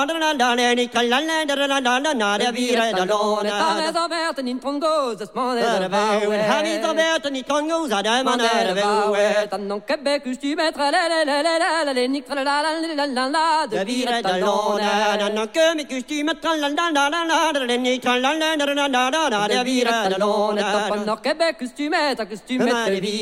Ni kallan da da vira da lona. Tames avert in Congo, the small Havis avert ni Congo, za da man Tan non Québec, tu mettras la nique la de vira da lona. Non que mi tu mettras la nique la de vira da lona. Québec, tu mettras